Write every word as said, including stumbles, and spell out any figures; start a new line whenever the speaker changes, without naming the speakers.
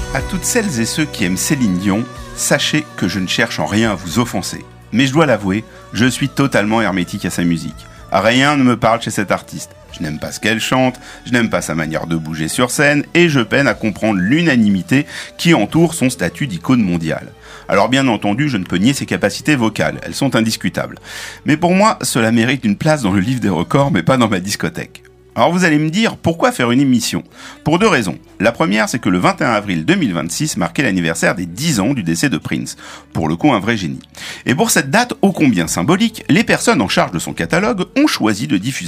À toutes celles et ceux qui aiment Céline Dion, sachez que je ne cherche en rien à vous offenser. Mais je dois l'avouer, je suis totalement hermétique à sa musique. Rien ne me parle chez cet artiste. Je n'aime pas ce qu'elle chante, je n'aime pas sa manière de bouger sur scène, et je peine à comprendre l'unanimité qui entoure son statut d'icône mondiale. Alors bien entendu, je ne peux nier ses capacités vocales, elles sont indiscutables. Mais pour moi, cela mérite une place dans le livre des records, mais pas dans ma discothèque. Alors vous allez me dire, pourquoi faire une émission ? Pour deux raisons. La première, c'est que le vingt et un avril deux mille vingt-six marquait l'anniversaire des dix ans du décès de Prince. Pour le coup, un vrai génie. Et pour cette date ô combien symbolique, les personnes en charge de son catalogue ont choisi de diffuser